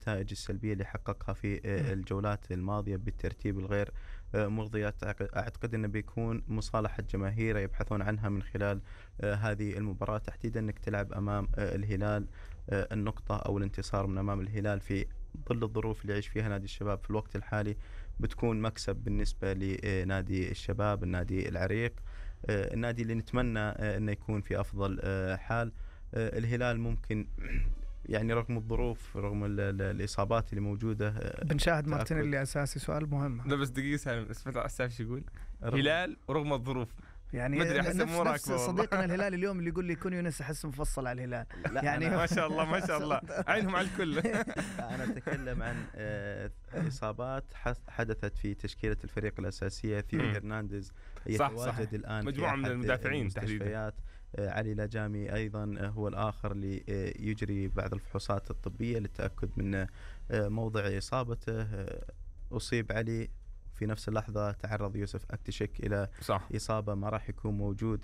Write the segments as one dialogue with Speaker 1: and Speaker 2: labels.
Speaker 1: النتائج السلبية اللي حققها في الجولات الماضية بالترتيب الغير مرضي. أعتقد أنه بيكون مصالحة جماهير يبحثون عنها من خلال هذه المباراة تحديدا، أنك تلعب أمام الهلال النقطة أو الانتصار من أمام الهلال في ظل الظروف اللي يعيش فيها نادي الشباب في الوقت الحالي بتكون مكسب بالنسبة لنادي الشباب، النادي العريق، النادي اللي نتمنى أنه يكون في أفضل حال. الهلال ممكن يعني رغم الظروف، رغم الإصابات اللي موجودة،
Speaker 2: بنشاهد مارتينيلي أساسي. سؤال مهم.
Speaker 3: لا بس دقيقة سالم، اسمع السالف شو يقول؟ هلال ورغم الظروف
Speaker 2: يعني نفس صديقنا الهلال اليوم اللي يقول لي كون يونس أحس مفصل على الهلال. يعني
Speaker 3: ما شاء الله ما شاء الله عينهم على الكل.
Speaker 1: أنا أتكلم عن إصابات حدثت في تشكيلة الفريق الأساسية. ثيو هرنانديز يتواجد الآن
Speaker 3: مجموعة من المدافعين تحديدا.
Speaker 1: علي لاجامي أيضا هو الآخر اللي يجري بعض الفحوصات الطبية للتأكد من موضع إصابته. أصيب علي في نفس اللحظة تعرض يوسف أكتشك إلى إصابة ما راح يكون موجود.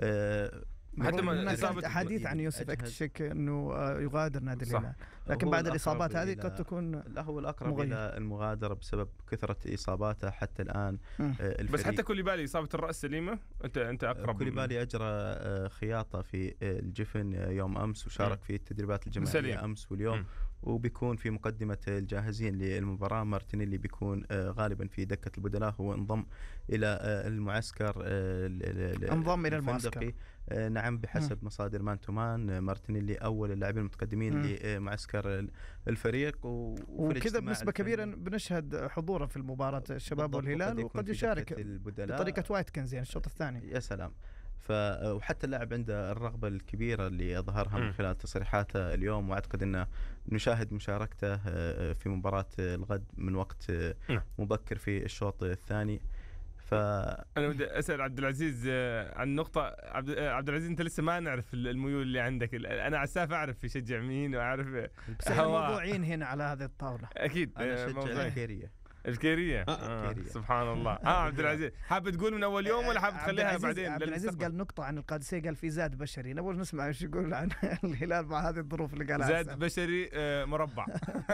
Speaker 2: حتى ما حديث عن يوسف أكتشك أنه يغادر نادي الهلال، لكن بعد الإصابات هذه قد تكون
Speaker 1: لا هو الأقرب إلى المغادرة بسبب كثرة إصاباته حتى الآن.
Speaker 3: بس حتى كوليبالي إصابة الرأس سليمة، أنت أقرب.
Speaker 1: كوليبالي أجرى خياطة في الجفن يوم أمس وشارك في التدريبات الجماعية أمس واليوم، وبيكون في مقدمة الجاهزين للمباراة. مارتينيلي بيكون غالبا في دكة البدلاء، هو انضم إلى المعسكر.
Speaker 2: انضم إلى المعسكر
Speaker 1: نعم بحسب مصادر مان تو مان. مارتينيلي أول اللاعبين المتقدمين لمعسكر الفريق،
Speaker 2: وكذا بنسبة كبيرة بنشهد حضوره في المباراة الشباب والهلال، وقد يشارك بطريقة وايتكنز يعني الشوط الثاني.
Speaker 1: يا سلام. وحتى اللاعب عنده الرغبة الكبيرة اللي أظهرها من خلال تصريحاته اليوم، وأعتقد أنه نشاهد مشاركته في مباراة الغد من وقت مبكر في الشوط الثاني.
Speaker 3: أنا بدي أسأل عبد العزيز عن نقطة. عبد العزيز أنت لسه ما نعرف الميول اللي عندك. أنا عساف أعرف يشجع مين وأعرف
Speaker 2: موضوعين هنا على هذه الطاولة.
Speaker 3: أكيد
Speaker 1: أنا أشجع
Speaker 3: الكيرية. سبحان الله. عبد العزيز حاب تقول من أول يوم ولا حاب تخليها بعدين؟
Speaker 2: عبد العزيز قال نقطة عن القادسية، قال في زاد بشري. نبغى نسمع ايش يقول عن الهلال مع هذه الظروف اللي قالها.
Speaker 3: زاد بشري مربع.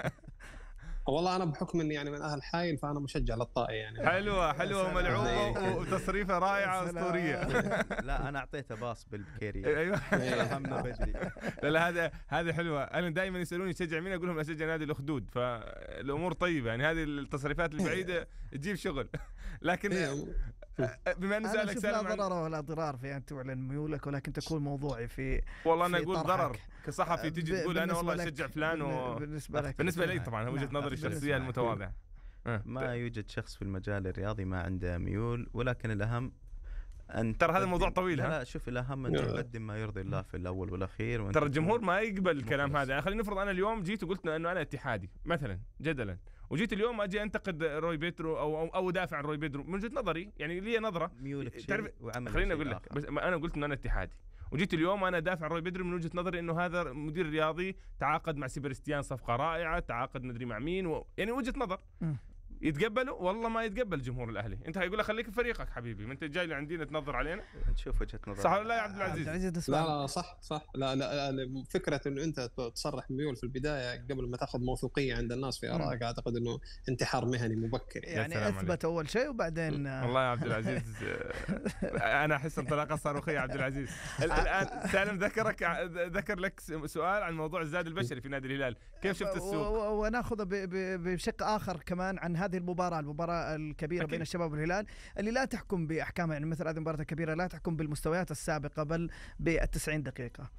Speaker 4: والله أنا بحكم إني يعني من أهل حايل فأنا مشجع للطائي يعني.
Speaker 3: حلوة وملعوبة وتصريفة رائعة أسطورية.
Speaker 1: لا أنا أعطيته باص بالبكيري.
Speaker 3: أيوة.
Speaker 1: فهمنا بدري.
Speaker 3: لا هذه حلوة. أنا دائما يسألوني تشجع مين، أقول لهم أشجع نادي الأخدود. فالأمور طيبة يعني، هذه التصريفات البعيدة تجيب شغل. لكن بما أن سألك
Speaker 2: لا ضرر ولا ضرار في أن تعلن ميولك، ولكن تكون موضوعي في
Speaker 3: والله أنا أقول ضرر كصحفي تيجي تقول أنا والله أشجع فلان بالنسبة لي طبعا وجهة نظري الشخصية المتواضعة.
Speaker 1: ما يوجد شخص في المجال الرياضي ما عنده ميول، ولكن الأهم أن
Speaker 3: ترى هذا موضوع طويل.
Speaker 1: لا شوف الأهم أن تقدم ما يرضي الله في الأول والأخير.
Speaker 3: ترى الجمهور ما يقبل الكلام هذا. يعني خلينا نفرض أنا اليوم جيت وقلت أنه أنا اتحادي مثلا جدلا، وجيت اليوم أجي أنتقد روي بيدرو أو دافع عن روي بيدرو من وجهة نظري، يعني لي نظرة
Speaker 1: ميولك شيء وعملك.
Speaker 3: خليني أقول لك بس أنا قلت أنه أنا اتحادي، وجيت اليوم أنا دافع عن روي بيدرو من وجهة نظري إنه هذا مدير رياضي تعاقد مع سيبرستيان صفقة رائعة، تعاقد مدري مع مين يعني وجهة نظر. يتقبلوا والله ما يتقبل الجمهور الاهلي. انت هيقول له خليك في فريقك حبيبي، ما انت جاي لعندنا تنظر علينا.
Speaker 1: نشوف وجهة نظر.
Speaker 3: صح ولا لا يا عبد العزيز؟
Speaker 4: لا صح. لا فكرة انه انت تصرح ميول في البداية قبل ما تاخذ موثوقية عند الناس في ارائك، اعتقد انه انتحار مهني مبكر
Speaker 2: يعني اثبت اول شيء وبعدين
Speaker 3: والله يا عبد العزيز انا احس انطلاقة صاروخية يا عبد العزيز. الان سالم ذكر لك سؤال عن موضوع الزاد البشري في نادي الهلال، كيف شفت السوق؟
Speaker 2: وناخذ بشق اخر كمان عن هذه المباراة الكبيرة بين الشباب والهلال، اللي لا تحكم بأحكامها، يعني مثل هذه المباراة الكبيرة لا تحكم بالمستويات السابقة بل بال90 دقيقة.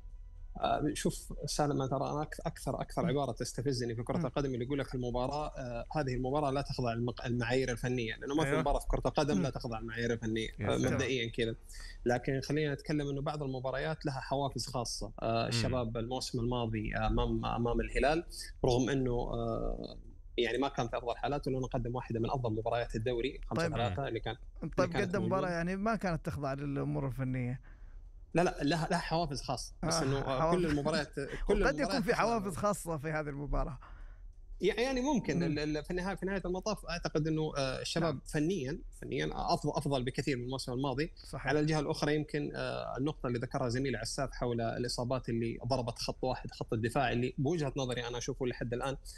Speaker 4: شوف سالم، ترى أنا أكثر عبارة تستفزني في كرة القدم اللي يقول لك المباراة هذه المباراة لا تخضع المعايير الفنية، لأنه ما في مباراة في كرة القدم لا تخضع المعايير الفنية مبدئيا كذا. لكن خلينا نتكلم إنه بعض المباريات لها حوافز خاصة. الشباب الموسم الماضي أمام الهلال رغم إنه يعني ما كان في أفضل حالاته، لأنه قدم واحدة من أفضل مباريات الدوري 5-3 اللي كان.
Speaker 2: طيب قدم مباراة يعني ما كانت تخضع للأمور الفنية.
Speaker 4: لا لها حوافز خاصة، بس إنه كل المباريات
Speaker 2: قد يكون في حوافز خاصة في هذه المباراة.
Speaker 4: يعني ممكن في نهايه المطاف اعتقد انه الشباب فنيا افضل بكثير من الموسم الماضي.
Speaker 2: صحيح.
Speaker 4: على الجهه الاخرى يمكن النقطه اللي ذكرها زميلي عساف حول الاصابات اللي ضربت خط واحد، خط الدفاع، اللي بوجهه نظري انا اشوفه لحد الان